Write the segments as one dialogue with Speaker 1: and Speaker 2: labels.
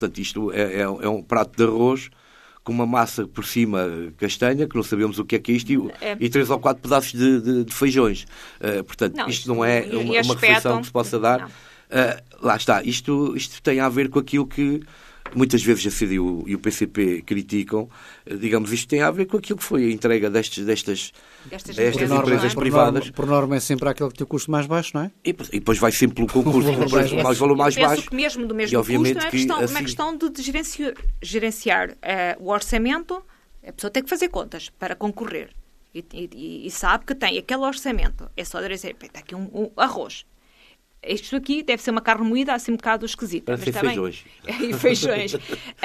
Speaker 1: Portanto, isto é um prato de arroz com uma massa por cima castanha, que não sabemos o que é isto, e 3 ou 4 pedaços de feijões. Portanto, isto não é uma refeição que se possa dar. Lá está, isto tem a ver com aquilo que muitas vezes a CDU e o PCP criticam. Digamos, isto tem a ver com aquilo que foi a entrega destas empresas privadas.
Speaker 2: Por norma é sempre aquele que tem o custo mais baixo, não é?
Speaker 1: E depois vai sempre com o custo mais valor mais baixo.
Speaker 3: Penso que mesmo do mesmo custo é uma questão de gerenciar o orçamento. A pessoa tem que fazer contas para concorrer. E sabe que tem aquele orçamento. É só dizer, está aqui um arroz. Isto aqui deve ser uma carne moída assim um bocado esquisita.
Speaker 1: Para ser feijões.
Speaker 3: E feijões.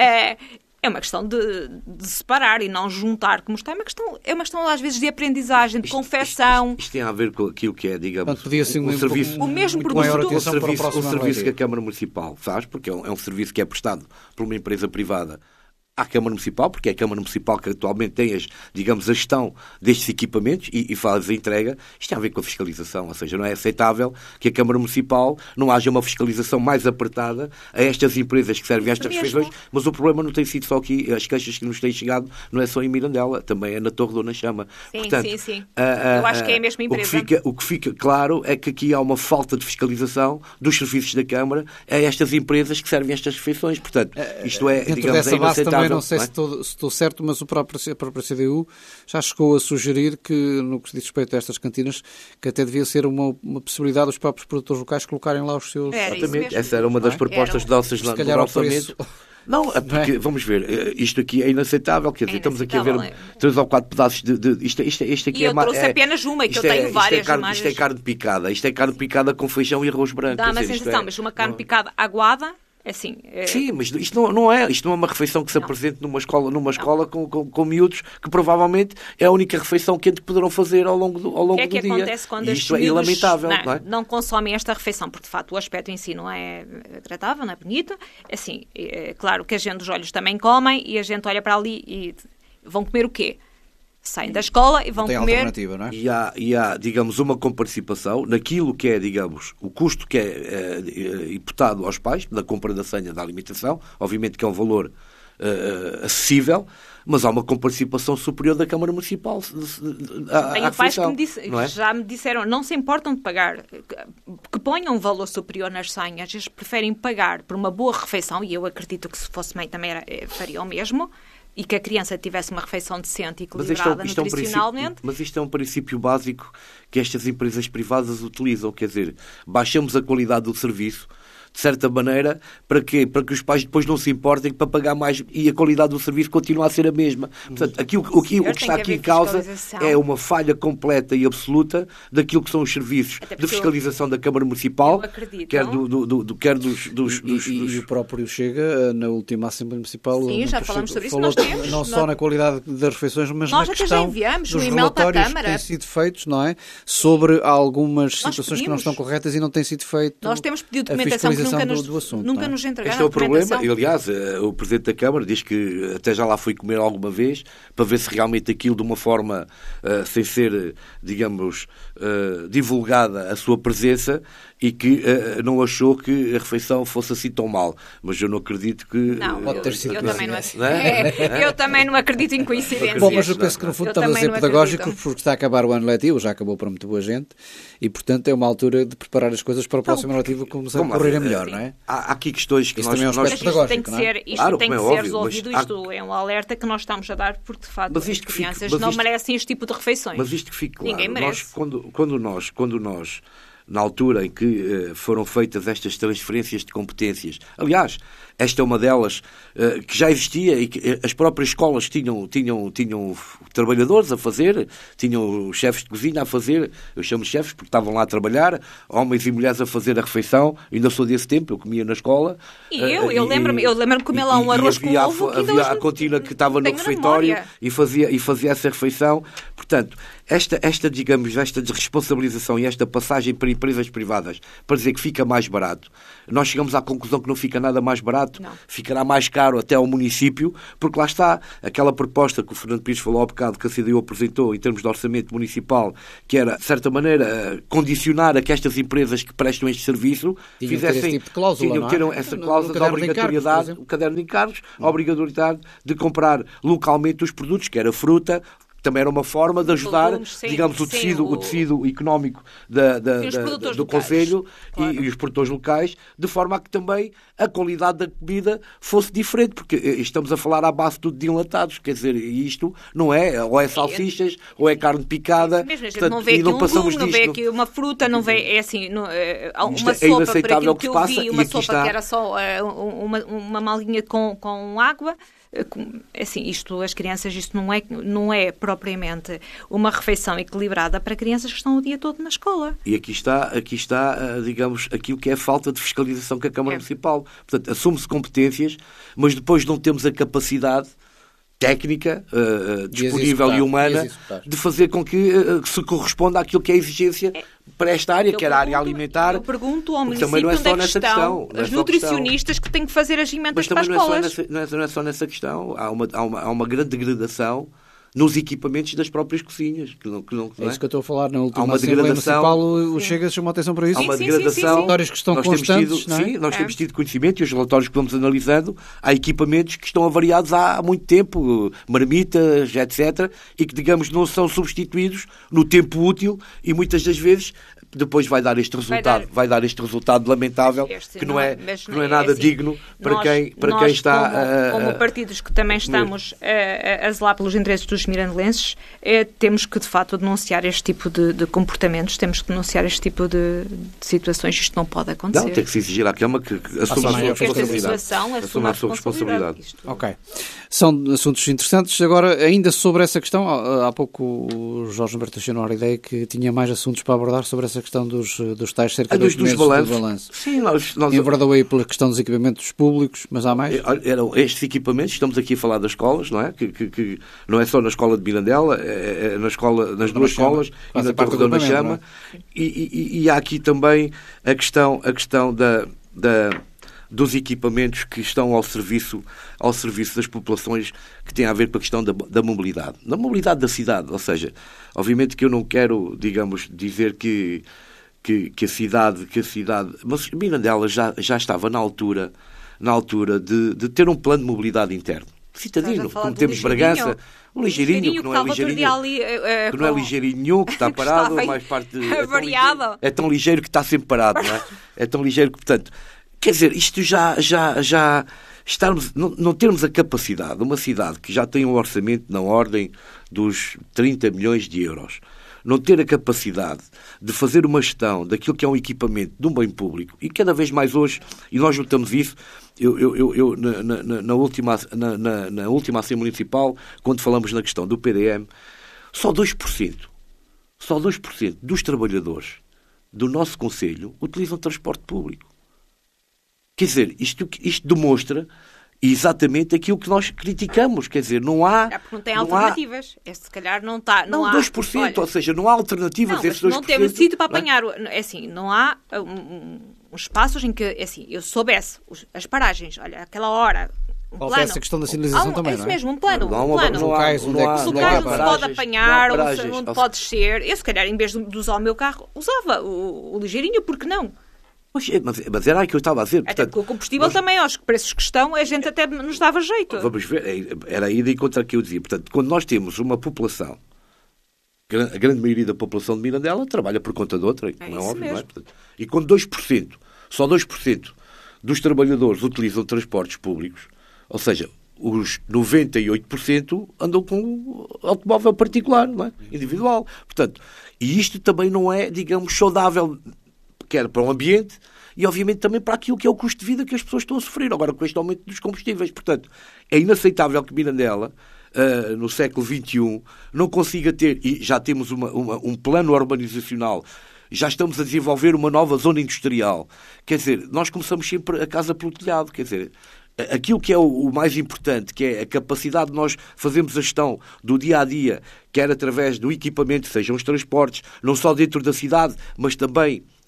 Speaker 3: É uma questão de separar e não juntar como está. É uma questão às vezes de aprendizagem, de confecção.
Speaker 1: Isto tem a ver com aquilo que é, digamos,
Speaker 2: podia ser
Speaker 1: um serviço.
Speaker 3: O mesmo produto.
Speaker 1: O serviço que a Câmara Municipal faz, porque é um serviço que é prestado por uma empresa privada à Câmara Municipal, porque é a Câmara Municipal que atualmente tem a gestão destes equipamentos e faz a entrega. Isto tem a ver com a fiscalização, ou seja, não é aceitável que a Câmara Municipal não haja uma fiscalização mais apertada a estas empresas que servem a estas refeições, mas o problema não tem sido só aqui, as queixas que nos têm chegado não é só em Mirandela, também é na Torre Dona Chama.
Speaker 3: Sim,
Speaker 1: portanto,
Speaker 3: sim. Eu acho que é a mesma empresa.
Speaker 1: O que fica claro é que aqui há uma falta de fiscalização dos serviços da Câmara a estas empresas que servem estas refeições. Portanto, isto é, digamos, é inaceitável.
Speaker 2: Não sei se estou certo, mas a própria CDU já chegou a sugerir que, no que diz respeito a estas cantinas, que até devia ser uma possibilidade dos próprios produtores locais colocarem lá os seus...
Speaker 1: Exatamente. Essa era uma das propostas nossas no orçamento. Não, porque, vamos ver, isto aqui é inaceitável, quer dizer, estamos aqui a ver 3 ou 4 pedaços de isto aqui
Speaker 3: e eu trouxe apenas uma, e que eu tenho várias imagens.
Speaker 1: Isto é carne picada com feijão e arroz branco.
Speaker 3: Dá uma sensação, mas uma carne picada aguada... Assim,
Speaker 1: Sim, mas isto não é uma refeição que se apresente numa escola com miúdos, que provavelmente é a única refeição quente que poderão fazer ao longo do dia. O que é que acontece
Speaker 3: quando
Speaker 1: isto é lamentável, não é?
Speaker 3: Não consomem esta refeição, porque de facto o aspecto em si não é agradável, não é bonito. Assim, é claro que a gente, os olhos também comem, e a gente olha para ali e vão comer o quê? Saem da escola e vão comer...
Speaker 2: alternativa, não é?
Speaker 1: E há, digamos, uma comparticipação naquilo que é, digamos, o custo que é imputado aos pais na compra da senha da alimentação. Obviamente que é um valor acessível, mas há uma comparticipação superior da Câmara Municipal
Speaker 3: Tenho pais que já me disseram, não se importam de pagar, que ponham um valor superior nas senhas, eles preferem pagar por uma boa refeição, e eu acredito que se fosse mãe também faria o mesmo, e que a criança tivesse uma refeição decente e equilibrada nutricionalmente.
Speaker 1: Mas isto é um princípio básico que estas empresas privadas utilizam, quer dizer, baixamos a qualidade do serviço, de certa maneira, para quê? Para que os pais depois não se importem para pagar mais e a qualidade do serviço continua a ser a mesma. Portanto, o que está aqui em causa é uma falha completa e absoluta daquilo que são os serviços de fiscalização da Câmara Municipal, quer dos...
Speaker 2: E o próprio Chega, na última Assembleia Municipal...
Speaker 3: Sim, já falamos sobre isso, nós temos.
Speaker 2: Não só na qualidade das refeições, mas
Speaker 3: nós
Speaker 2: na questão dos relatórios que têm sido feitos, não é? Sobre algumas situações que não estão corretas e não têm sido feito.
Speaker 3: Nós temos pedido documentação que nunca nos entregaram.
Speaker 1: Este é o problema. E, aliás, o Presidente da Câmara diz que até já lá foi comer alguma vez para ver se realmente aquilo, de uma forma sem ser, digamos, divulgada a sua presença, e que não achou que a refeição fosse assim tão mal. Mas eu não acredito que...
Speaker 3: Não, eu também não acredito em coincidências.
Speaker 2: Bom, mas eu penso que no fundo estamos a ser pedagógicos, porque está a acabar o ano letivo, já acabou para muito boa gente, e portanto é uma altura de preparar as coisas para o próximo ano letivo começar a correr melhor, não é?
Speaker 1: Há aqui questões que
Speaker 2: nós... também é um aspecto pedagógico, não é?
Speaker 3: Isto tem que ser resolvido, isto é um alerta que nós estamos a dar, porque de facto as crianças não merecem este tipo de refeições.
Speaker 1: Mas isto que fique claro,
Speaker 3: ninguém merece.
Speaker 1: Quando nós na altura em que foram feitas estas transferências de competências. Aliás, esta é uma delas que já existia e que as próprias escolas tinham trabalhadores a fazer, tinham chefes de cozinha a fazer, eu chamo de chefes porque estavam lá a trabalhar, homens e mulheres a fazer a refeição, ainda sou desse tempo, eu comia na escola.
Speaker 3: E eu lembro-me de comer lá um arroz com ovo.
Speaker 1: Havia a cantina que estava no refeitório e fazia essa refeição. Portanto, esta desresponsabilização e esta passagem para empresas privadas para dizer que fica mais barato, nós chegamos à conclusão que não fica nada mais barato, fato ficará mais caro até ao município, porque lá está aquela proposta que o Fernando Pires falou há bocado, que a CDU apresentou em termos de orçamento municipal, que era, de certa maneira, condicionar a que estas empresas que prestam este serviço fizessem,
Speaker 2: tipo de cláusula,
Speaker 1: tinham essa cláusula de obrigatoriedade, o caderno de encargos, a obrigatoriedade de comprar localmente os produtos, que era fruta. Também era uma forma de ajudar, digamos, o tecido económico do Conselho e os produtores locais, de forma a que também a qualidade da comida fosse diferente, porque estamos a falar à base de enlatados, quer dizer, isto não é, ou é salsichas, ou é carne picada,
Speaker 3: portanto, não vê aqui um legume, não vê aqui uma fruta, não vê, é assim, uma sopa, por aquilo que eu vi, uma sopa que era só uma malinha com água. Assim, as crianças, isto não é propriamente uma refeição equilibrada para crianças que estão o dia todo na escola.
Speaker 1: E aqui está, digamos, aquilo que é a falta de fiscalização que a Câmara Municipal. Portanto, assume-se competências, mas depois não temos a capacidade técnica disponível e humana de fazer com que se corresponda àquilo que é a exigência para esta área, que era a área alimentar.
Speaker 3: Eu pergunto ao município onde é que estão as nutricionistas que têm que fazer as emendas para as escolas.
Speaker 1: Mas não é só nessa questão. Há uma grande degradação nos equipamentos das próprias cozinhas.
Speaker 2: É isso que eu estou a falar. Na última Assembleia Municipal, o Chega chamou a atenção para isso.
Speaker 1: Há uma degradação.
Speaker 2: Relatórios que estão constantes.
Speaker 1: Nós temos tido conhecimento, e os relatórios que vamos analisando, há equipamentos que estão avariados há muito tempo, marmitas, etc., e que, digamos, não são substituídos no tempo útil, e muitas das vezes depois vai dar este resultado lamentável, que não é nada assim, digno para quem está...
Speaker 3: Como partidos que também estamos a zelar pelos interesses dos mirandelenses, temos que, de facto, denunciar este tipo de comportamentos, temos que denunciar este tipo de situações. Isto não pode acontecer.
Speaker 1: Não, tem que se exigir à Câmara que assuma a sua responsabilidade.
Speaker 2: Ok. São assuntos interessantes. Agora, ainda sobre essa questão, há pouco o Jorge Humberto deixou a ideia que tinha mais assuntos para abordar sobre essa questão dos tais cerca de 8 meses do balanço.
Speaker 1: Sim,
Speaker 2: E abordou aí pela questão dos equipamentos públicos, mas há mais?
Speaker 1: Eram estes equipamentos, estamos aqui a falar das escolas, não é? Que não é só na escola de Mirandela, é nas duas escolas e na Torre da Chama. E há aqui também a questão dos equipamentos que estão ao serviço das populações, que tem a ver com a questão da mobilidade. Da mobilidade da cidade, ou seja, obviamente que eu não quero, digamos, dizer que a cidade... Mas Mirandela já estava na altura de ter um plano de mobilidade interno. Citadino, como temos Bragança, um ligeirinho, que não é ligeirinho nenhum, que está parado, mais parte... É tão ligeiro que está sempre parado, não é? É tão ligeiro que, portanto... Quer dizer, isto já não termos a capacidade, uma cidade que já tem um orçamento na ordem dos 30 milhões de euros, não ter a capacidade de fazer uma gestão daquilo que é um equipamento de um bem público, e cada vez mais hoje, e nós notamos isso, na última Assembleia Municipal, quando falamos na questão do PDM, só 2% dos trabalhadores do nosso Conselho utilizam transporte público. Quer dizer, isto demonstra exatamente aquilo que nós criticamos. Quer dizer, não há...
Speaker 3: porque não tem alternativas. Se calhar não está...
Speaker 1: Não, 2%, olha, ou seja, não há alternativas.
Speaker 3: Não, mas não temos sítio para apanhar. É assim, não há uns espaços em que, assim, eu soubesse as paragens, olha, aquela hora...
Speaker 2: Falta essa questão da sinalização também,
Speaker 3: não é? Isso mesmo, um plano.
Speaker 1: Não há
Speaker 3: onde se pode apanhar, onde pode descer. Eu, se calhar, em vez de usar o meu carro, usava o ligeirinho, porque não?
Speaker 1: Mas era aí que eu estava a dizer.
Speaker 3: Até porque o combustível também, aos preços que estão, a gente até nos dava jeito.
Speaker 1: Vamos ver, era aí de encontrar que eu dizia. Portanto, quando nós temos uma população, a grande maioria da população de Mirandela trabalha por conta de outra, não é óbvio, não é? Portanto, e quando só 2% dos trabalhadores utilizam transportes públicos, ou seja, os 98% andam com automóvel particular, não é? Individual. Portanto, e isto também não é, digamos, saudável, quer para o ambiente e, obviamente, também para aquilo que é o custo de vida que as pessoas estão a sofrer agora com este aumento dos combustíveis. Portanto, é inaceitável que Mirandela, no século XXI, não consiga ter, e já temos um plano urbanizacional, já estamos a desenvolver uma nova zona industrial. Quer dizer, nós começamos sempre a casa pelo telhado. Quer dizer, aquilo que é o mais importante, que é a capacidade de nós fazermos a gestão do dia-a-dia, quer através do equipamento, sejam os transportes, não só dentro da cidade, mas também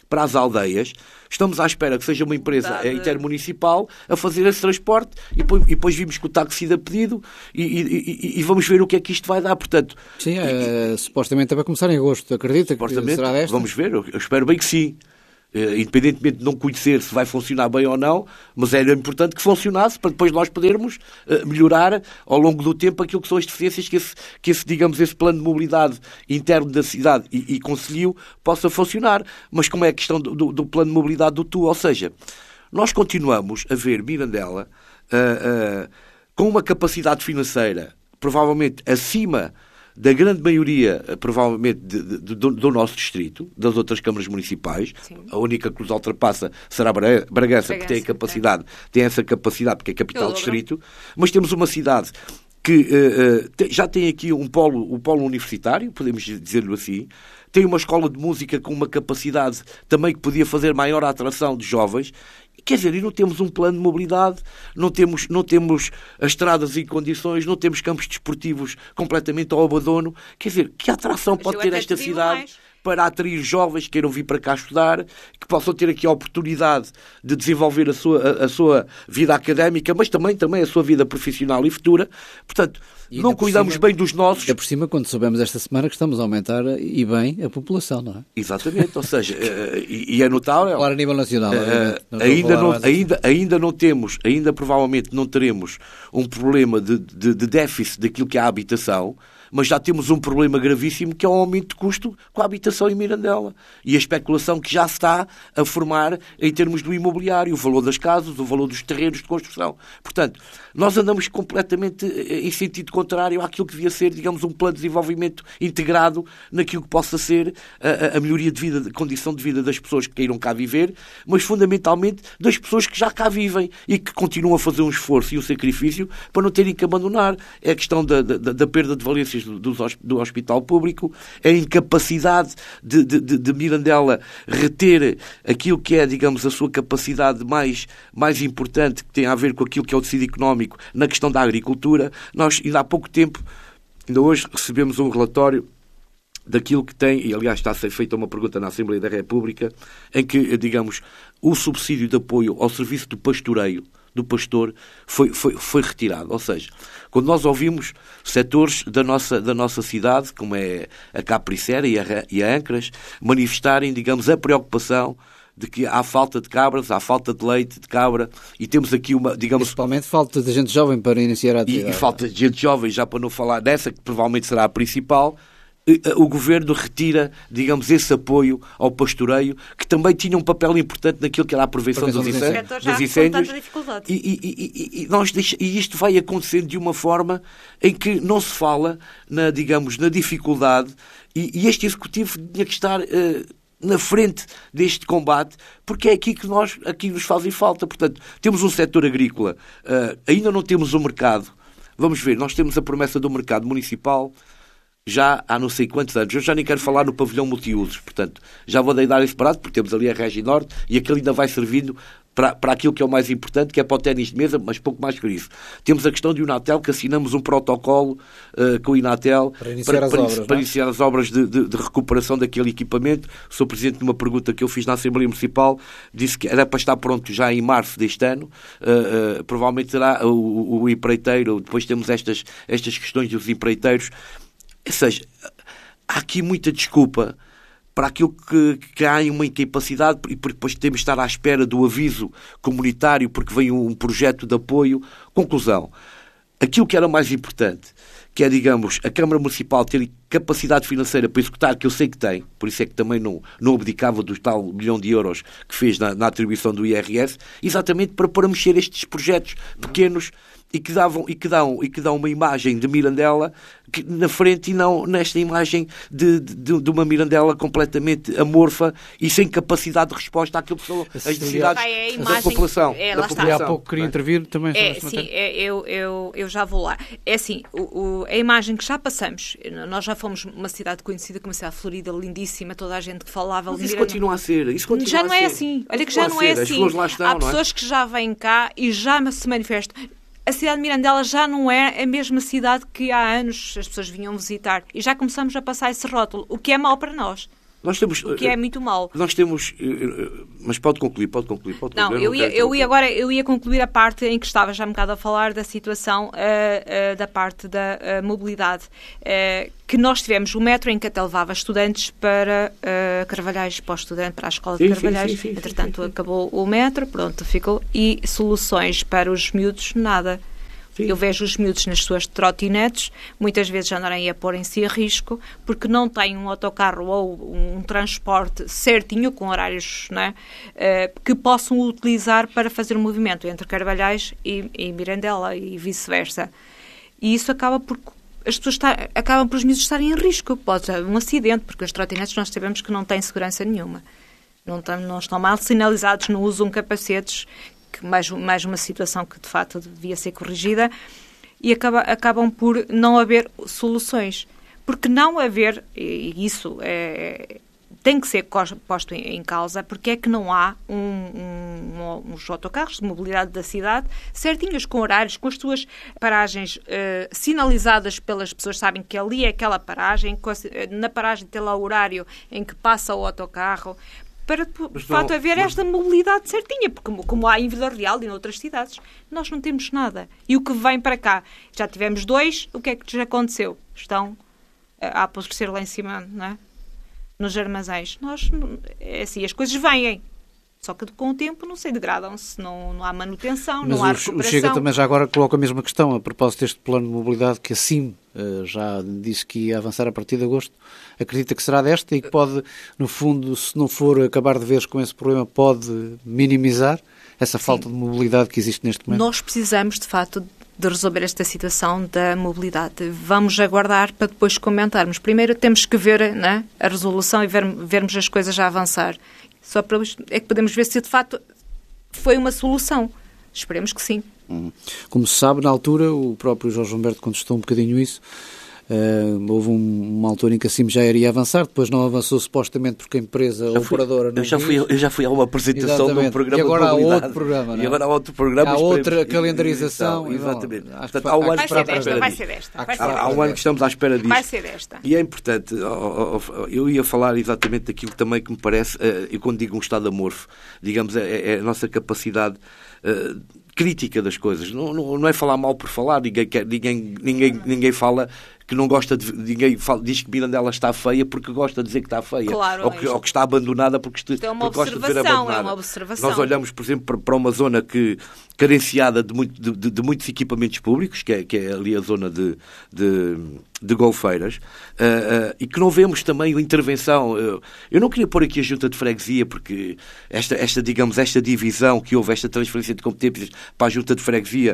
Speaker 1: para as aldeias, estamos à espera que seja uma empresa intermunicipal a fazer esse transporte e depois vimos que o táxi dá pedido e vamos ver o que é que isto vai dar. Portanto,
Speaker 2: sim, supostamente vai começar em agosto, acredita que será desta?
Speaker 1: Vamos ver, eu espero bem que sim. Independentemente de não conhecer se vai funcionar bem ou não, mas era importante que funcionasse para depois nós podermos melhorar ao longo do tempo aquilo que são as deficiências que esse plano de mobilidade interno da cidade e concelho possa funcionar. Mas como é a questão do plano de mobilidade do TUA? Ou seja, nós continuamos a ver Mirandela com uma capacidade financeira provavelmente acima da grande maioria, provavelmente, do nosso distrito, das outras câmaras municipais. Sim. A única que nos ultrapassa será Bragança, que tem essa capacidade, porque é capital distrito. Mas temos uma cidade que já tem aqui um polo universitário, podemos dizer-lhe assim. Tem uma escola de música com uma capacidade também que podia fazer maior atração de jovens. Quer dizer, e não temos um plano de mobilidade, não temos as estradas em condições, não temos campos desportivos completamente ao abandono. Quer dizer, que atração pode ter esta cidade para atrair jovens que queiram vir para cá estudar, que possam ter aqui a oportunidade de desenvolver a sua vida académica, mas também a sua vida profissional e futura. Portanto, não cuidamos bem dos nossos.
Speaker 2: É por cima, quando soubemos esta semana que estamos a aumentar, e bem, a população, não é?
Speaker 1: Exatamente, ou seja, e é notável.
Speaker 2: Claro, a nível nacional.
Speaker 1: Ainda provavelmente não teremos um problema de déficit daquilo que é a habitação, mas já temos um problema gravíssimo que é o aumento de custo com a habitação em Mirandela e a especulação que já se está a formar em termos do imobiliário, o valor das casas, o valor dos terrenos de construção. Portanto, nós andamos completamente em sentido contrário àquilo que devia ser, digamos, um plano de desenvolvimento integrado naquilo que possa ser a melhoria de vida, de condição de vida das pessoas que queiram cá viver, mas fundamentalmente das pessoas que já cá vivem e que continuam a fazer um esforço e um sacrifício para não terem que abandonar. É a questão da perda de valências do hospital público, a incapacidade de Mirandela reter aquilo que é, digamos, a sua capacidade mais importante, que tem a ver com aquilo que é o tecido económico na questão da agricultura. Nós, ainda há pouco tempo, ainda hoje, recebemos um relatório daquilo que tem, e aliás está a ser feita uma pergunta na Assembleia da República, em que, digamos, o subsídio de apoio ao serviço do pastoreio, do pastor, foi retirado. Ou seja, quando nós ouvimos setores da nossa cidade, como é a Capricera e a Ancras, manifestarem, digamos, a preocupação de que há falta de cabras, há falta de leite de cabra, e temos aqui uma, digamos...
Speaker 2: Principalmente falta de gente jovem para iniciar a atividade.
Speaker 1: E falta de gente jovem, já para não falar dessa, que provavelmente será a principal. O Governo retira, digamos, esse apoio ao pastoreio, que também tinha um papel importante naquilo que era a prevenção dos incêndios. E isto vai acontecendo de uma forma em que não se fala na dificuldade, e este Executivo tinha que estar na frente deste combate, porque é aqui que nos fazem falta. Portanto, temos um setor agrícola, ainda não temos o mercado. Vamos ver, nós temos a promessa do mercado municipal já há não sei quantos anos. Eu já nem quero falar no pavilhão multiusos, portanto, já vou dar esse parado, porque temos ali a Regi Norte e aquele ainda vai servindo para aquilo que é o mais importante, que é para o ténis de mesa, mas pouco mais que isso. Temos a questão de Inatel, que assinamos um protocolo com o Inatel
Speaker 2: para iniciar
Speaker 1: as obras de recuperação daquele equipamento. O Sr. Presidente, numa pergunta que eu fiz na Assembleia Municipal, disse que era para estar pronto já em março deste ano. Provavelmente será o empreiteiro. Depois temos estas questões dos empreiteiros. Ou seja, há aqui muita desculpa para aquilo que há uma incapacidade, e porque depois temos de estar à espera do aviso comunitário, porque vem um projeto de apoio. Conclusão, aquilo que era mais importante, que é, digamos, a Câmara Municipal ter capacidade financeira para executar, que eu sei que tem, por isso é que também não abdicava do tal €1 milhão que fez na atribuição do IRS, exatamente para mexer estes projetos pequenos e que dão uma imagem de Mirandela na frente, e não nesta imagem de uma Mirandela completamente amorfa e sem capacidade de resposta àquilo que são as necessidades da população.
Speaker 2: Há pouco queria intervir também.
Speaker 3: Sim, eu já vou lá. É assim, a imagem que já passamos, nós já fomos uma cidade conhecida como uma cidade florida, lindíssima, toda a gente que falava...
Speaker 1: Mas isso continua a ser.
Speaker 3: Já não é assim. Olha que já não é assim. Há pessoas que já vêm cá e já se manifestam. A cidade de Mirandela já não é a mesma cidade que há anos as pessoas vinham visitar. E já começamos a passar esse rótulo, o que é mau para nós.
Speaker 1: Nós temos,
Speaker 3: o que é muito mau.
Speaker 1: Nós temos... Mas pode concluir.
Speaker 3: Não, eu ia concluir a parte em que estava já um bocado a falar da situação da parte da mobilidade. Que nós tivemos o metro em que até levava estudantes para Carvalhais, para a escola de Carvalhais. Entretanto, acabou o metro, pronto, ficou. E soluções para os miúdos, nada. Eu vejo os miúdos nas suas trotinetes, muitas vezes andarem a porem-se a risco, porque não têm um autocarro ou um transporte certinho, com horários, não é? Que possam utilizar para fazer o movimento entre Carvalhais e Mirandela e vice-versa. E isso acaba por... As pessoas acabam por os miúdos estarem em risco. Pode haver um acidente, porque as trotinetes nós sabemos que não têm segurança nenhuma. Não estão mal sinalizados, não usam capacetes, que mais uma situação que de facto devia ser corrigida, e acabam por não haver soluções. Porque não haver, e isso tem que ser posto em causa, porque é que não há uns autocarros de mobilidade da cidade certinhos, com horários, com as suas paragens sinalizadas pelas pessoas, sabem que ali é aquela paragem, na paragem tem lá o horário em que passa o autocarro, para, de facto, haver esta mobilidade certinha, porque como há em Vila Real e em outras cidades, nós não temos nada. E o que vem para cá? Já tivemos 2, o que é que já aconteceu? Estão a apodrecer lá em cima, não é? Nos armazéns. É assim, as coisas vêm. Só que com o tempo, não sei, degradam-se, não há manutenção, não há recuperação.
Speaker 2: O Chega também já agora coloca a mesma questão, a propósito deste plano de mobilidade que a CIM já disse que ia avançar a partir de agosto. Acredita que será desta e que pode, no fundo, se não for acabar de vez com esse problema, pode minimizar essa falta de mobilidade que existe neste momento?
Speaker 3: Nós precisamos, de facto, de resolver esta situação da mobilidade. Vamos aguardar para depois comentarmos. Primeiro temos que ver, né, a resolução e vermos as coisas a avançar. Só para é que podemos ver se de facto foi uma solução. Esperemos que sim.
Speaker 2: Como se sabe, na altura, o próprio Jorge Humberto contestou um bocadinho isso. Houve uma altura em que a CIM já iria avançar, depois não avançou supostamente porque a empresa operadora não
Speaker 1: eu já fui a uma apresentação de um programa
Speaker 2: de mobilidade. E agora
Speaker 1: há
Speaker 2: outro programa, não é?
Speaker 1: E agora há outro programa.
Speaker 2: Há outra calendarização.
Speaker 1: Exatamente.
Speaker 3: Portanto, há um ano vai ser desta.
Speaker 1: Há um ano que estamos à espera disso.
Speaker 3: Vai ser desta.
Speaker 1: E é importante, eu ia falar exatamente daquilo também que me parece, eu quando digo um Estado amorfo, digamos, é a nossa capacidade crítica das coisas. Não é falar mal por falar, ninguém fala que não gosta de... Ninguém diz que Mirandela está feia porque gosta de dizer que está feia.
Speaker 3: Claro,
Speaker 1: ou que está abandonada porque gosta de ver abandonada.
Speaker 3: É uma observação.
Speaker 1: Nós olhamos, por exemplo, para uma zona carenciada de muitos equipamentos públicos, que é ali a zona de Golfeiras, e que não vemos também a intervenção. Eu não queria pôr aqui a Junta de Freguesia, porque esta divisão que houve, esta transferência de competências para a Junta de Freguesia,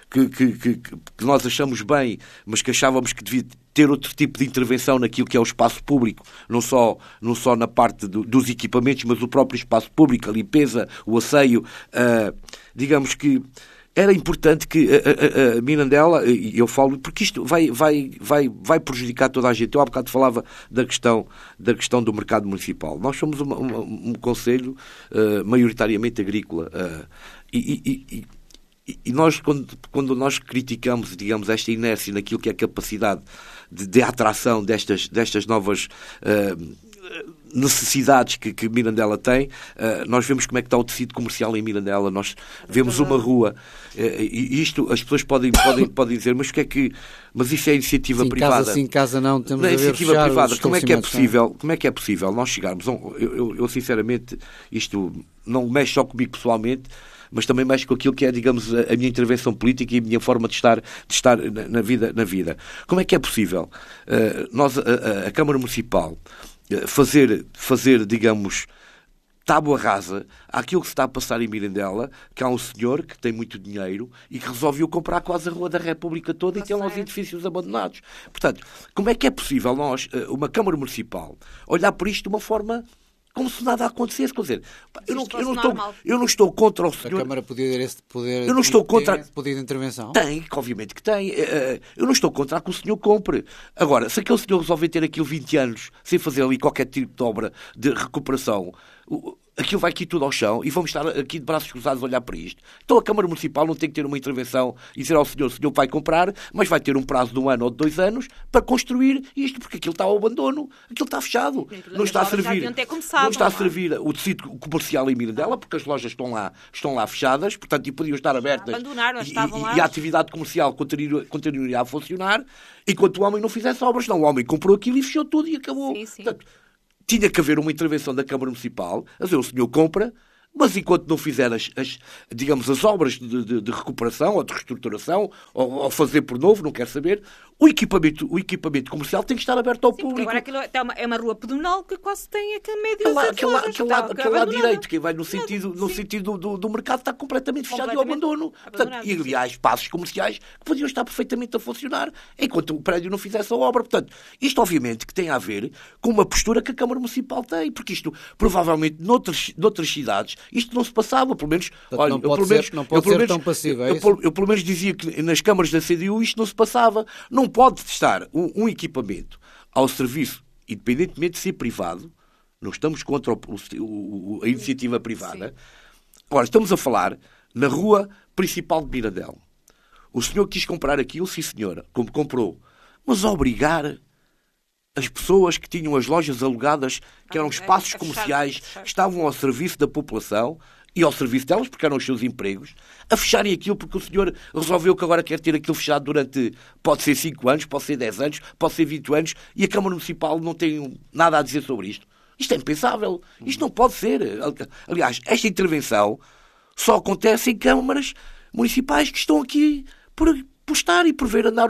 Speaker 1: que nós achamos bem, mas que achávamos que devia ter outro tipo de intervenção naquilo que é o espaço público, não só na parte dos equipamentos, mas o próprio espaço público, a limpeza, o asseio. Digamos que era importante que a Mirandela, e eu falo, porque isto vai prejudicar toda a gente. Eu há bocado falava da questão do mercado municipal. Nós somos um concelho maioritariamente agrícola, e nós, quando nós criticamos, digamos, esta inércia naquilo que é a capacidade de atração destas novas necessidades que Mirandela tem, nós vemos como é que está o tecido comercial em Mirandela, nós vemos uma rua, e isto as pessoas podem dizer, mas o que é que... Mas isso é iniciativa privada.
Speaker 2: Casa sim, casa não, temos a ver
Speaker 1: iniciativa privada. Como é que é possível nós chegarmos... Eu sinceramente, isto não mexe só comigo pessoalmente, mas também mexe com aquilo que é, digamos, a minha intervenção política e a minha forma de estar na vida. Como é que é possível a Câmara Municipal fazer, digamos, tábua rasa àquilo que se está a passar em Mirandela, que há um senhor que tem muito dinheiro e que resolveu comprar quase a Rua da República toda e tem lá os edifícios abandonados. Portanto, como é que é possível nós, uma Câmara Municipal, olhar por isto de uma forma... como se nada acontecesse. Quer dizer, eu não estou contra o senhor...
Speaker 2: A Câmara podia ter esse poder,
Speaker 1: eu não estou contra...
Speaker 2: esse poder de intervenção?
Speaker 1: Tem, obviamente que tem. Eu não estou contra que o senhor compre. Agora, se aquele senhor resolver ter aquilo 20 anos sem fazer ali qualquer tipo de obra de recuperação, aquilo vai aqui tudo ao chão e vamos estar aqui de braços cruzados a olhar para isto. Então a Câmara Municipal não tem que ter uma intervenção e dizer ao senhor, o senhor vai comprar, mas vai ter um prazo de 1 ano ou de 2 anos para construir isto, porque aquilo está ao abandono, aquilo está fechado. Não está a servir o tecido comercial em Mirandela, porque as lojas estão lá fechadas, portanto, e podiam estar abertas. E a atividade comercial continuaria a funcionar, enquanto o homem não fizesse obras. Não, o homem comprou aquilo e fechou tudo e acabou.
Speaker 3: Sim.
Speaker 1: Portanto, tinha que haver uma intervenção da Câmara Municipal, a dizer, o senhor compra, mas enquanto não fizer as obras de recuperação ou de reestruturação, ou fazer por novo, não quer saber, o equipamento comercial tem que estar aberto ao público.
Speaker 3: Agora aquilo é uma rua pedonal que quase tem aquele meio
Speaker 1: aquele lado direito, que vai no sentido do mercado, está completamente fechado e ao abandono. Portanto, e aliás, espaços comerciais que podiam estar perfeitamente a funcionar enquanto o prédio não fizesse a obra. Portanto, isto obviamente que tem a ver com uma postura que a Câmara Municipal tem, porque isto, provavelmente, noutras cidades, isto não se passava, pelo menos...
Speaker 2: Olha, não pode ser tão passivo, é isso?
Speaker 1: Eu pelo menos dizia que nas câmaras da CDU isto não se passava. Não pode estar um equipamento ao serviço, independentemente de ser privado, não estamos contra a iniciativa privada. Sim. Agora, estamos a falar na rua principal de Mirandela. O senhor quis comprar aquilo, sim senhora, como comprou, mas obrigar as pessoas que tinham as lojas alugadas, que eram espaços comerciais, que estavam ao serviço da população e ao serviço delas, porque eram os seus empregos, a fecharem aquilo porque o senhor resolveu que agora quer ter aquilo fechado durante, pode ser 5 anos, pode ser 10 anos, pode ser 20 anos, e a Câmara Municipal não tem nada a dizer sobre isto. Isto é impensável. Isto não pode ser. Aliás, esta intervenção só acontece em câmaras municipais que estão aqui por estar e por ver andar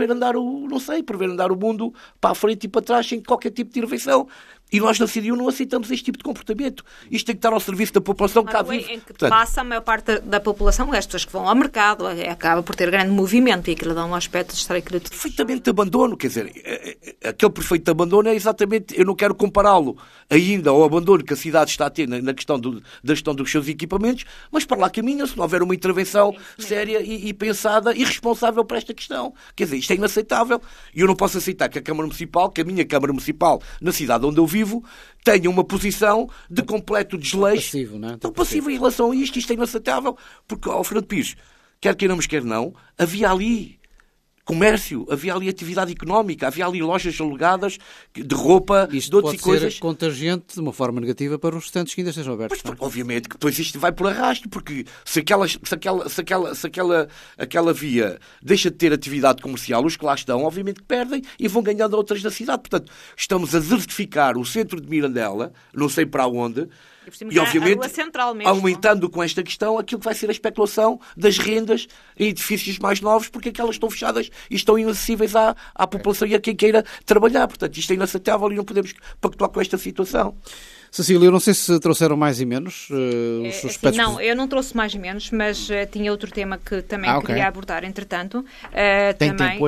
Speaker 1: o mundo para a frente e para trás sem qualquer tipo de intervenção. E nós na CDU não aceitamos este tipo de comportamento. Isto tem que estar ao serviço da população que cá vive.
Speaker 3: Em que passa a maior parte da população, as pessoas que vão ao mercado, acaba por ter grande movimento e aquilo dá um aspecto de estar aquilo tudo.
Speaker 1: Perfeitamente de abandono, quer dizer, aquele perfeito de abandono é exatamente, eu não quero compará-lo ainda ao abandono que a cidade está a ter na questão da gestão dos seus equipamentos, mas para lá caminha se não houver uma intervenção séria e pensada e responsável para esta questão. Quer dizer, isto é inaceitável. E eu não posso aceitar que a minha Câmara Municipal, na cidade onde eu vivo, tenha uma posição de completo desleixo.
Speaker 2: Passivo, não é?
Speaker 1: Tão passivo em relação a isto. Isto é inaceitável. Porque, Fernando Pires, quer queiramos, quer não, havia ali comércio, havia ali atividade económica, havia ali lojas alugadas de roupa, de outras coisas.
Speaker 2: Isto pode ser contagiante de uma forma negativa para os restantes que ainda estejam abertos.
Speaker 1: Mas, obviamente que depois isto vai por arrasto, porque se aquela via deixa de ter atividade comercial, os que lá estão, obviamente que perdem e vão ganhando outras da cidade. Portanto, estamos a desertificar o centro de Mirandela, não sei para onde, e obviamente aumentando com esta questão aquilo que vai ser a especulação das rendas em edifícios mais novos, porque aquelas estão fechadas e estão inacessíveis à população e a quem queira trabalhar. Portanto, isto é inaceitável e não podemos pactuar com esta situação.
Speaker 2: Cecília, eu não sei se trouxeram mais e menos os aspectos...
Speaker 3: Não, eu não trouxe mais e menos, mas tinha outro tema que também queria abordar, entretanto.
Speaker 2: Tem tempo.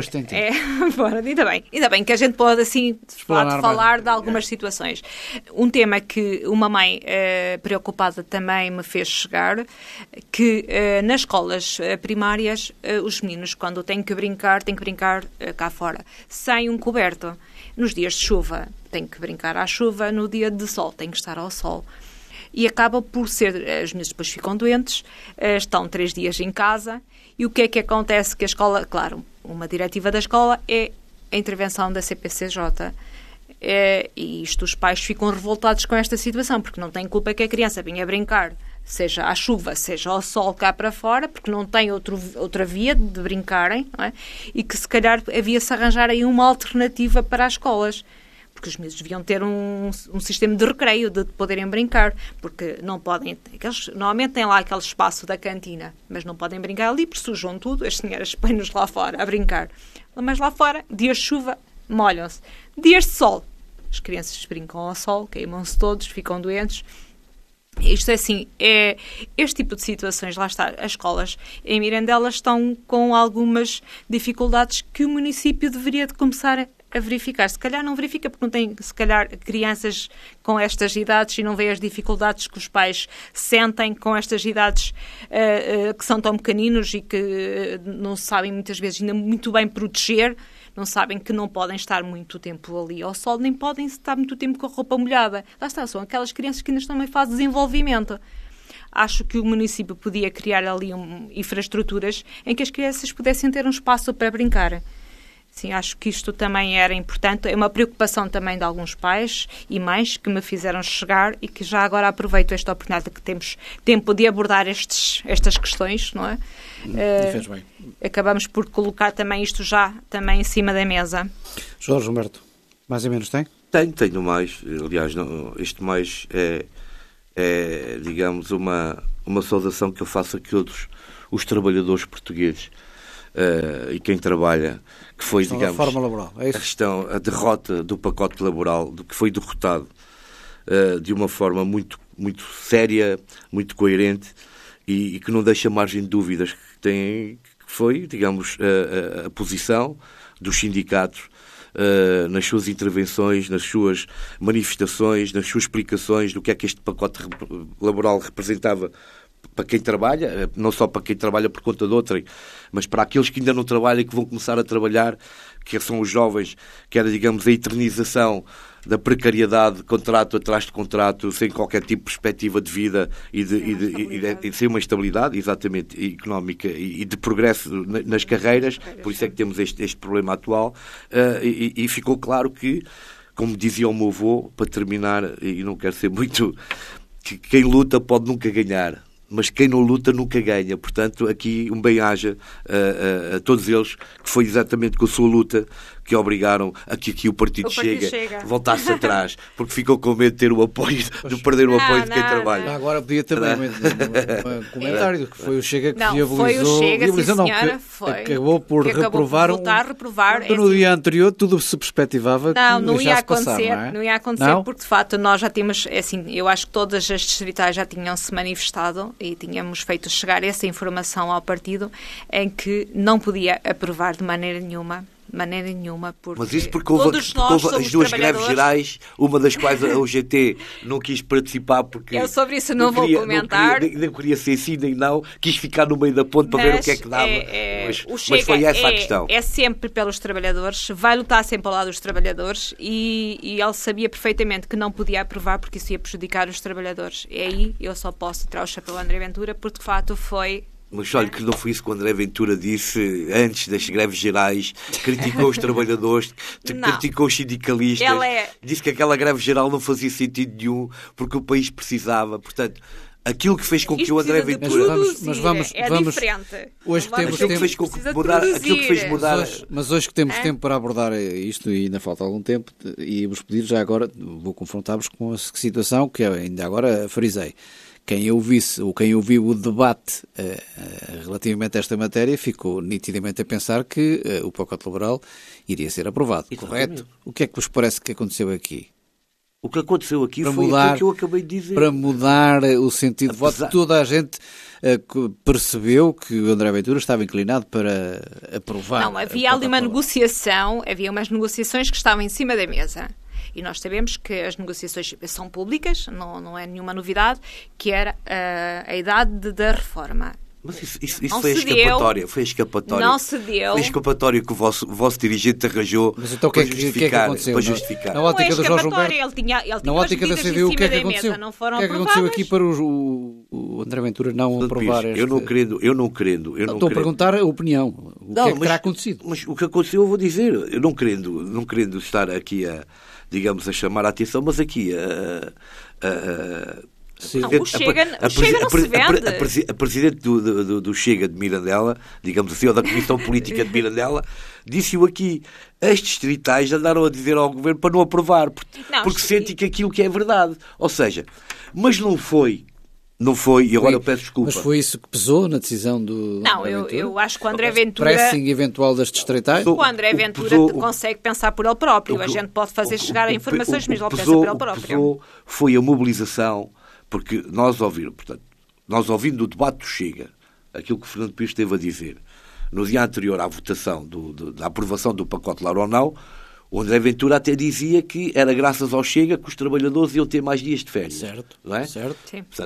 Speaker 3: Ainda bem que a gente pode, assim, falar de algumas situações. Um tema que uma mãe preocupada também me fez chegar, que nas escolas primárias, os meninos, quando têm que brincar cá fora, sem um coberto. Nos dias de chuva, tem que brincar à chuva, no dia de sol, tem que estar ao sol. E acaba por ser, os meninos depois ficam doentes, estão 3 dias em casa, e o que é que acontece? Que a escola, claro, uma diretiva da escola é a intervenção da CPCJ. E os pais ficam revoltados com esta situação, porque não têm culpa que a criança vinha brincar, seja à chuva, seja ao sol cá para fora, porque não tem outra via de brincarem, não é? E que se calhar havia-se arranjar aí uma alternativa para as escolas, porque os miúdos deviam ter um sistema de recreio, de poderem brincar, porque não podem, eles normalmente têm lá aquele espaço da cantina, mas não podem brincar ali, porque sujam tudo, as senhoras põem-nos lá fora a brincar. Mas lá fora, dias de chuva, molham-se. Dias de sol, as crianças brincam ao sol, queimam-se todos, ficam doentes. Isto é assim, este tipo de situações, lá está, as escolas em Mirandela estão com algumas dificuldades que o município deveria de começar a verificar. Se calhar não verifica porque não tem, se calhar, crianças com estas idades e não vê as dificuldades que os pais sentem com estas idades que são tão pequeninos e que não se sabem muitas vezes ainda muito bem proteger. não sabem que não podem estar muito tempo ali ao sol, nem podem estar muito tempo com a roupa molhada. Lá está, são aquelas crianças que ainda estão em fase de desenvolvimento. Acho que o município podia criar ali infraestruturas em que as crianças pudessem ter um espaço para brincar. Sim, acho que isto também era importante. É uma preocupação também de alguns pais e mães que me fizeram chegar e que já agora aproveito esta oportunidade que temos tempo de abordar estas questões, não é?
Speaker 2: Fez bem.
Speaker 3: Acabamos por colocar também isto já também em cima da mesa.
Speaker 2: Jorge Humberto, mais ou menos tem?
Speaker 1: Tenho mais. Aliás, este mais é digamos, uma saudação que eu faço a todos os trabalhadores portugueses e quem trabalha, que foi, digamos,
Speaker 2: a reforma laboral, é isso?
Speaker 1: A derrota do pacote laboral, que foi derrotado de uma forma muito, muito séria, muito coerente e que não deixa margem de dúvidas, que foi, digamos, a posição dos sindicatos nas suas intervenções, nas suas manifestações, nas suas explicações do que é que este pacote laboral representava para quem trabalha, não só para quem trabalha por conta de outrem, mas para aqueles que ainda não trabalham e que vão começar a trabalhar, que são os jovens, que era, digamos, a eternização da precariedade, contrato atrás de contrato, sem qualquer tipo de perspectiva de vida e sem uma estabilidade, exatamente, económica e de progresso nas carreiras, por isso é que temos este problema atual, e ficou claro que, como dizia o meu avô, para terminar, e não quero ser muito, que quem luta pode nunca ganhar, mas quem não luta nunca ganha. Portanto, aqui um bem-aja a todos eles, que foi exatamente com a sua luta que obrigaram a que aqui o Partido Chega voltasse atrás, porque ficou com medo de ter o apoio, de perder o apoio de quem trabalha.
Speaker 2: Agora podia também um comentário, que foi o Chega que viabilizou.
Speaker 3: Foi o Chega, sim, senhora,
Speaker 2: que acabou por reprovar. No dia anterior tudo se perspectivava que
Speaker 3: não ia acontecer,
Speaker 2: passar,
Speaker 3: não ia acontecer, porque de facto nós já tínhamos, assim, eu acho que todas as distritais já tinham se manifestado e tínhamos feito chegar essa informação ao partido em que não podia aprovar de maneira nenhuma, porque
Speaker 1: mas isso porque houve as duas greves gerais, uma das quais a UGT não quis participar porque...
Speaker 3: Eu sobre isso não vou comentar.
Speaker 1: Nem queria ser sim nem não, quis ficar no meio da ponte para ver o que é que dava. Mas foi essa a questão.
Speaker 3: É sempre pelos trabalhadores, vai lutar sempre ao lado dos trabalhadores e ele sabia perfeitamente que não podia aprovar porque isso ia prejudicar os trabalhadores. E aí eu só posso tirar o chapéu ao André Ventura porque de facto foi...
Speaker 1: Mas olha que não foi isso que o André Ventura disse antes das greves gerais, criticou os trabalhadores, criticou os sindicalistas, disse que aquela greve geral não fazia sentido nenhum porque o país precisava, portanto... Aquilo que fez com que o André Ventura...
Speaker 3: Vamos diferente.
Speaker 2: Hoje temos tempo...
Speaker 1: Aquilo que fez mudar...
Speaker 2: Mas hoje que temos tempo para abordar isto, e ainda falta algum tempo, e vos pedir já agora, vou confrontar-vos com a situação que ainda agora frisei. Quem ouviu o debate relativamente a esta matéria ficou nitidamente a pensar que o pacote laboral iria ser aprovado. Exatamente. Correto? O que é que vos parece que aconteceu aqui?
Speaker 1: O que aconteceu aqui foi aquilo que eu acabei de dizer.
Speaker 2: Para mudar o sentido de voto, toda a gente percebeu que o André Ventura estava inclinado para aprovar.
Speaker 3: Não, havia ali uma negociação, havia umas negociações que estavam em cima da mesa. E nós sabemos que as negociações são públicas, não é nenhuma novidade, que era a idade da reforma.
Speaker 1: Mas isso foi escapatória. Foi escapatória.
Speaker 3: Não se deu.
Speaker 1: Foi escapatória que o vosso dirigente arranjou.
Speaker 2: Mas então para justificar. Na ótica do Jorge Humberto,
Speaker 3: ele tinha
Speaker 2: na ótica da CDU, o que é que aconteceu?
Speaker 3: Não foram
Speaker 2: o que é que aconteceu aqui para o André Ventura não aprovar este...
Speaker 1: Eu não querendo.
Speaker 2: Estou a perguntar a opinião. O que é que terá acontecido?
Speaker 1: Mas o que aconteceu eu vou dizer. Eu não querendo estar aqui a chamar a atenção, mas aqui
Speaker 3: o Chega não se vende.
Speaker 1: A presidente do Chega de Mirandela, digamos assim, ou da Comissão Política de Mirandela, disse-o aqui. As distritais andaram a dizer ao Governo para não aprovar, porque sentem que aquilo que é verdade. Ou seja, mas não foi, e agora eu peço desculpa.
Speaker 2: Mas foi isso que pesou na decisão do
Speaker 3: Não, eu acho que o André Ventura...
Speaker 2: Pressing eventual das distritais?
Speaker 3: O André Ventura consegue pensar por ele próprio. A gente pode fazer chegar a informações, mas ele pensa por ele próprio.
Speaker 1: Foi a mobilização, porque nós ouvindo o debate do Chega, aquilo que o Fernando Pires esteve a dizer, no dia anterior à votação da aprovação do pacote laboral ou não, o André Ventura até dizia que era graças ao Chega que os trabalhadores iam ter mais dias de férias.
Speaker 2: Certo.
Speaker 1: Não é?
Speaker 2: Certo.
Speaker 3: Sim.
Speaker 1: Portanto,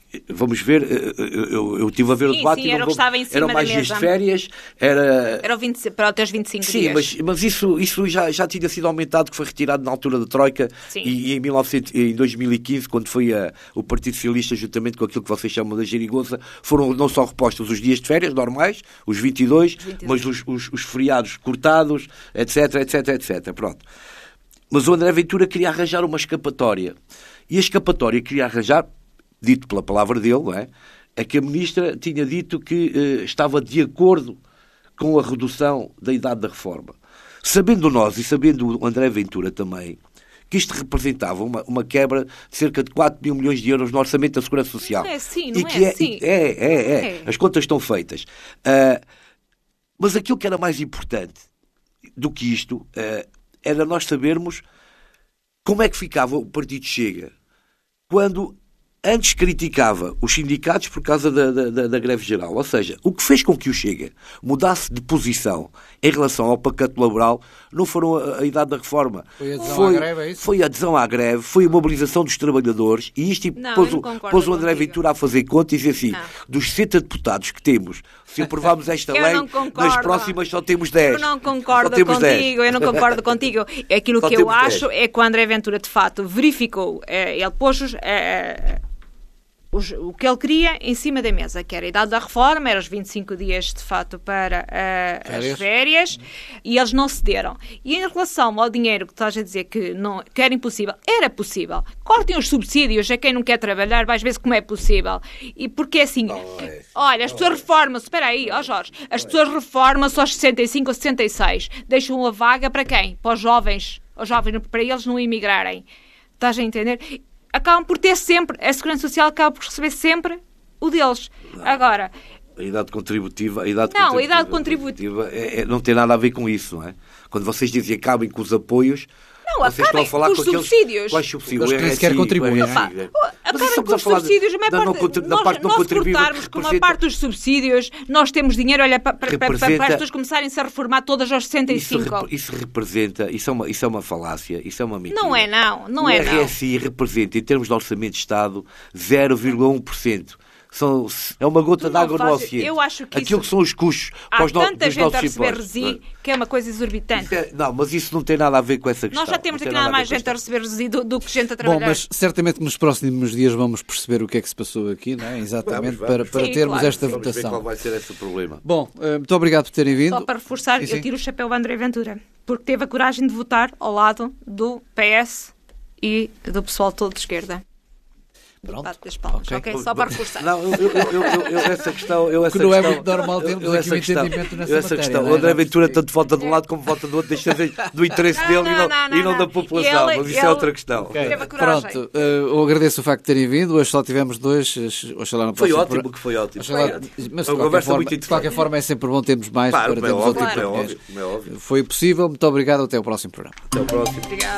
Speaker 1: vamos ver, eu estive a ver o debate e eram mais dias de férias. Era
Speaker 3: para os 25 dias.
Speaker 1: Sim, mas isso já tinha sido aumentado, que foi retirado na altura da Troika e em 2015, quando foi o Partido Socialista, juntamente com aquilo que vocês chamam da geringonça, foram não só repostos os dias de férias normais, os 22, mas os feriados cortados, etc. Pronto. Mas o André Ventura queria arranjar uma escapatória. E a escapatória queria arranjar, dito pela palavra dele, não é que a ministra tinha dito que estava de acordo com a redução da idade da reforma. Sabendo nós e sabendo o André Ventura também, que isto representava uma quebra de cerca de 4 mil milhões de euros no orçamento da Segurança Social.
Speaker 3: Não é assim, não é assim.
Speaker 1: As contas estão feitas. Mas aquilo que era mais importante do que isto era nós sabermos como é que ficava o Partido Chega quando antes criticava os sindicatos por causa da greve geral. Ou seja, o que fez com que o Chega mudasse de posição em relação ao pacote laboral não foram a idade da reforma.
Speaker 2: Foi a adesão à greve, é isso?
Speaker 1: Foi a adesão à greve, foi a mobilização dos trabalhadores e isto pôs o André Ventura a fazer conta e dizer assim, dos 60 deputados que temos, se aprovarmos esta lei, nas próximas só temos 10.
Speaker 3: Eu não concordo contigo. Aquilo que eu acho é que o André Ventura, de facto, verificou, ele pôs o que ele queria em cima da mesa, que era a idade da reforma, eram os 25 dias, de fato, para as férias, e eles não cederam. E em relação ao dinheiro que estás a dizer que era impossível, era possível. Cortem os subsídios a quem não quer trabalhar, vais ver como é possível. E porque assim, olha, as pessoas reformam-se, espera aí, Jorge, as pessoas reformam-se aos 65 ou 66, deixam a vaga para quem? Para os jovens, para eles não emigrarem. Estás a entender? Acabam por ter sempre, a Segurança Social acaba por receber sempre o deles. Agora,
Speaker 1: a idade contributiva não tem nada a ver com isso, não é? Quando vocês dizem acabem com os apoios, vocês estão a falar com aqueles
Speaker 3: subsídios.
Speaker 1: Quais subsídios?
Speaker 2: Eles nem sequer contribuem.
Speaker 3: Acabem com os subsídios. Nós cortarmos com uma parte dos subsídios, nós temos dinheiro, olha, para as pessoas começarem-se a reformar todas aos 65.
Speaker 1: Isso representa, isso é uma falácia, isso é uma mentira.
Speaker 3: Não é não.
Speaker 1: O RSI representa, em termos de orçamento de Estado, 0,1%. É uma gota de água no oceano.
Speaker 3: Eu acho que
Speaker 1: aquilo que são os custos
Speaker 3: para os nossos impostos. Há tanta gente a receber RSI que é uma coisa exorbitante.
Speaker 1: Não, mas isso não tem nada a ver com essa questão.
Speaker 3: Nós já temos aqui nada mais gente a receber RSI do que gente a trabalhar.
Speaker 2: Bom, mas certamente nos próximos dias vamos perceber o que é que se passou aqui, não é? Exatamente, para termos esta votação.
Speaker 1: Ver qual vai ser esse problema.
Speaker 2: Bom, muito obrigado por terem vindo.
Speaker 3: Só para reforçar, eu tiro o chapéu ao André Ventura, porque teve a coragem de votar ao lado do PS e do pessoal todo de esquerda.
Speaker 2: Pronto.
Speaker 3: Okay. Só para reforçar.
Speaker 1: Não, essa questão...
Speaker 2: que não é muito normal termos aqui um entendimento nessa matéria.
Speaker 1: Questão. O André Ventura tanto vota de um lado como vota do outro, deixa do interesse dele e não da população. Mas isso é outra questão.
Speaker 2: Okay. Pronto, eu agradeço o facto de terem vindo. Hoje só tivemos dois.
Speaker 1: Foi ótimo que foi ótimo.
Speaker 2: Mas de qualquer forma é sempre bom termos mais para termos outro programa. Foi possível. Muito obrigado. Até o próximo programa.
Speaker 1: Até o próximo.
Speaker 3: Obrigado.